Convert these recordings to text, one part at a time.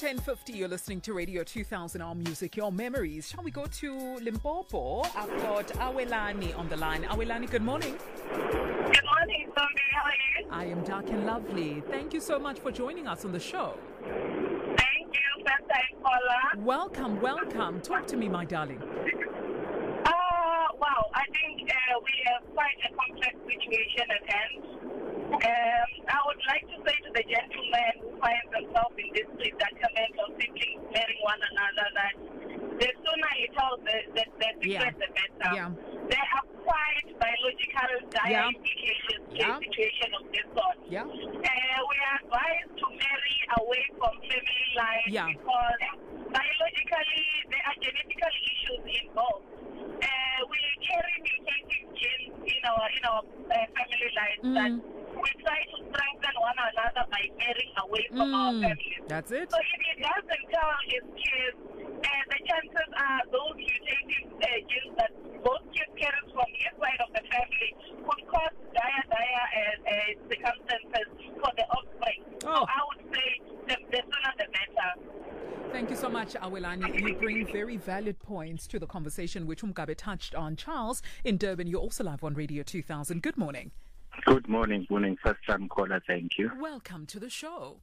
10:50, you're listening to Radio 2000, our music, your memories. Shall we go to Limpopo? I've got Awelani on the line. Awelani, good morning. Good morning, Zombie. How are you? I am dark and lovely. Thank you so much for joining us on the show. Thank you, first time caller. Welcome, welcome. Talk to me, my darling. Wow, I think we have quite a complex situation at hand. I would like to say to the gentleman who finds himself in this predicament of siblings marrying one another that the sooner he tells the secret, the better. Yeah. There are quite biological dire implications to the situation of this sort. Yeah. We are advised to marry away from family life because biologically there are genetical issues involved. We carry mutating genes in our family lives that we try to strengthen one another by marrying away from our families. That's it. So if he doesn't tell his kids, the chances are those mutating genes that both kids carry from his side of the family could cause dire circumstances for the offspring. So I would say the sooner the better. Thank you so much, Awelani. You bring very valid points to the conversation which Umgabe touched on. Charles, in Durban, you're also live on Radio 2000. Good morning. Good morning. First time caller, thank you. Welcome to the show.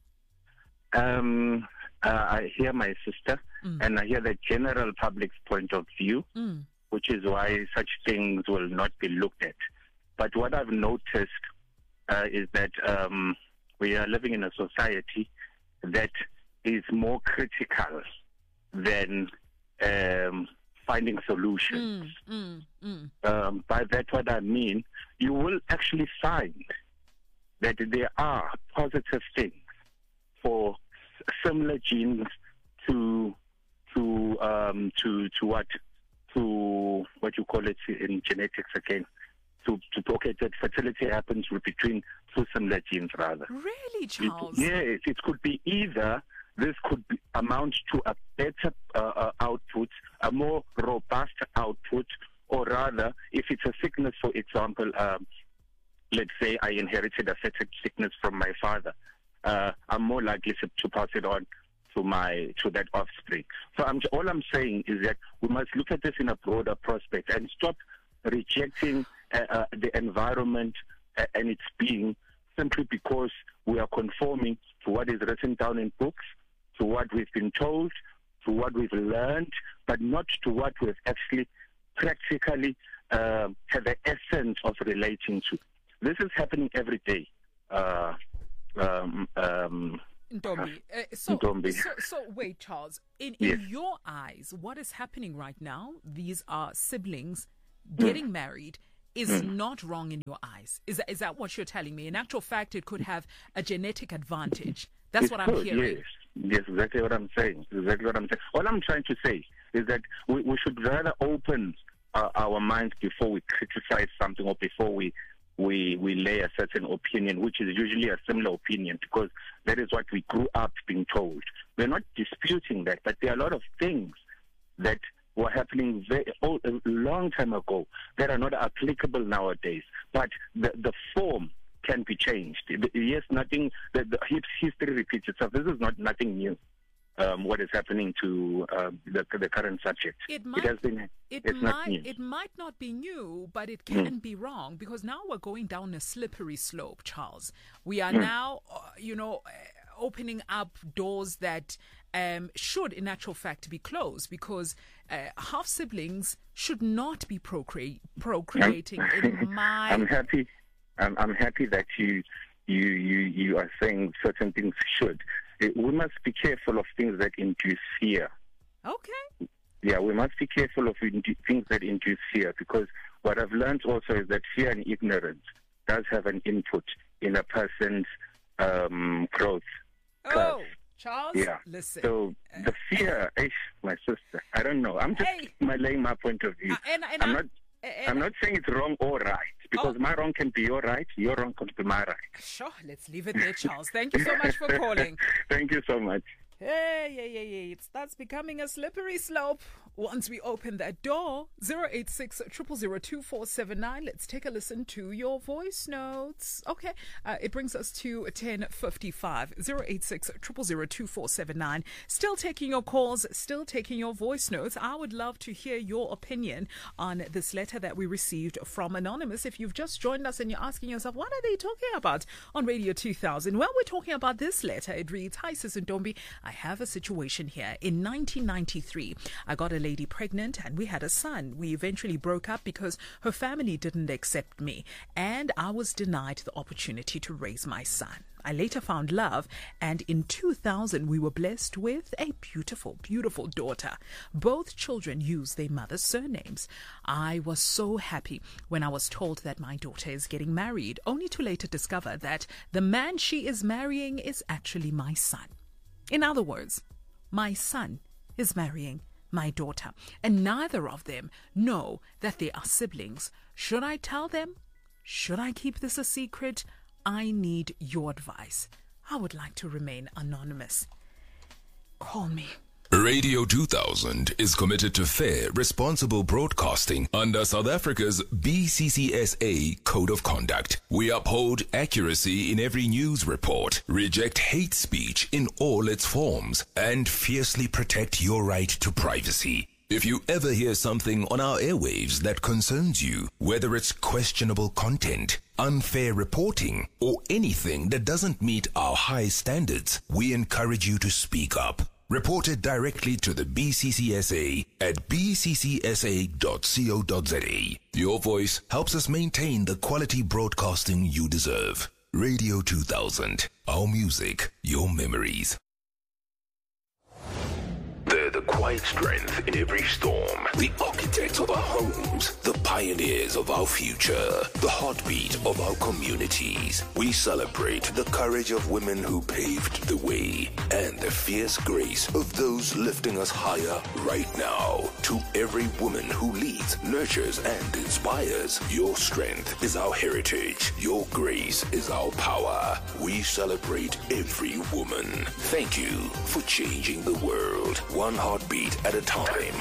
I hear my sister and I hear the general public's point of view, which is why such things will not be looked at. But what I've noticed is that we are living in a society that is more critical than finding solutions. By that, what I mean, you will actually find that there are positive things for similar genes to what you call it in genetics again. That fertility happens between two similar genes, rather. Really, Charles? Yes, it could be either. This could amount to a better output, a more robust output, or rather, if it's a sickness, for example, let's say I inherited a certain sickness from my father, I'm more likely to pass it on to that offspring. So all I'm saying is that we must look at this in a broader prospect and stop rejecting the environment and its being simply because we are conforming to what is written down in books, to what we've been told, to what we've learned, but not to what we've actually practically have the essence of relating to. This is happening every day. Ntombi. So wait, Charles. In your eyes, what is happening right now? These are siblings getting married. Is not wrong in your eyes. Is that what you're telling me? In actual fact, it could have a genetic advantage. That's what I'm hearing. Yes, exactly what I'm saying. All I'm trying to say is that we should rather open our minds before we criticize something or before we lay a certain opinion, which is usually a similar opinion, because that is what we grew up being told. We're not disputing that, but there are a lot of things that were happening a long time ago that are not applicable nowadays. But the form can be changed. Yes, nothing. The history repeats itself. This is nothing new. What is happening to the current subject? It might not be new, but it can be wrong, because now we're going down a slippery slope, Charles. We are now, opening up doors that should, in actual fact, be closed, because half siblings should not be procreating. I'm happy that you are saying certain things should. We must be careful of things that induce fear. Okay. Yeah, we must be careful of things that induce fear, because what I've learned also is that fear and ignorance does have an input in a person's growth. Oh, Charles, listen. So the fear, my sister, I don't know. I'm just laying my point of view. I'm not saying it's wrong or right, because my wrong can be your right, your wrong can be my right. Sure, let's leave it there, Charles. Thank you so much for calling. Thank you so much. Hey, that's becoming a slippery slope. Once we open that door, 086 0002479. Let's take a listen to your voice notes. Okay, it brings us to 10:55. 086 0002479. Still taking your calls, still taking your voice notes. I would love to hear your opinion on this letter that we received from Anonymous. If you've just joined us and you're asking yourself, what are they talking about on Radio 2000? Well, we're talking about this letter. It reads, "Hi, Sis Ntombi. I have a situation here. In 1993, I got a lady pregnant and we had a son. We eventually broke up because her family didn't accept me and I was denied the opportunity to raise my son. I later found love, and in 2000 we were blessed with a beautiful, beautiful daughter. Both children use their mother's surnames. I was so happy when I was told that my daughter is getting married, only to later discover that the man she is marrying is actually my son. In other words, my son is marrying my daughter, and neither of them know that they are siblings. Should I tell them? Should I keep this a secret? I need your advice. I would like to remain anonymous. Call me." Radio 2000 is committed to fair, responsible broadcasting under South Africa's BCCSA Code of Conduct. We uphold accuracy in every news report, reject hate speech in all its forms, and fiercely protect your right to privacy. If you ever hear something on our airwaves that concerns you, whether it's questionable content, unfair reporting, or anything that doesn't meet our high standards, we encourage you to speak up. Report it directly to the BCCSA at bccsa.co.za. Your voice helps us maintain the quality broadcasting you deserve. Radio 2000, our music, your memories. They're the quiet strength in every storm, the architects of our homes, the pioneers of our future, the heartbeat of our communities. We celebrate the courage of women who paved the way and the fierce grace of those lifting us higher right now. To every woman who leads, nurtures, and inspires, your strength is our heritage. Your grace is our power. We celebrate every woman. Thank you for changing the world. One heartbeat at a time.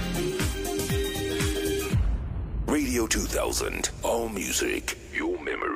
Radio 2000, all music, your memory.